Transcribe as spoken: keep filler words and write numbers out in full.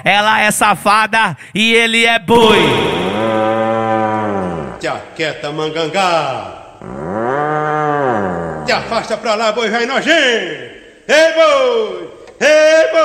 ela é safada e ele é boi. Te aquieta, mangangá. Te afasta pra lá, boi velho nojento. Ei, boi! Ei, boi!